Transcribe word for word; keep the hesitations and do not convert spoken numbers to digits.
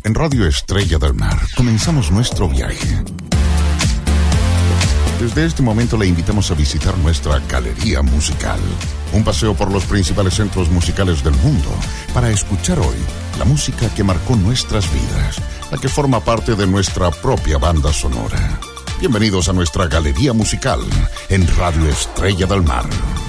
En Radio Estrella del Mar comenzamos nuestro viaje. Desde este momento le invitamos a visitar nuestra galería musical, un paseo por los principales centros musicales del mundo, para escuchar hoy la música que marcó nuestras vidas, la que forma parte de nuestra propia banda sonora. Bienvenidos a nuestra galería musical en Radio Estrella del Mar.